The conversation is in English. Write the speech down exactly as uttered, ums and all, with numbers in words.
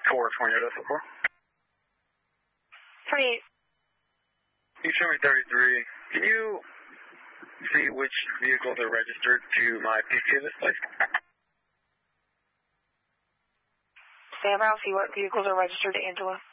four Tornado four. twenty-eight. You show me thirty-three. Can you see which vehicles are registered to my P C of this place? Stand by, I'll see what vehicles are registered to Angela.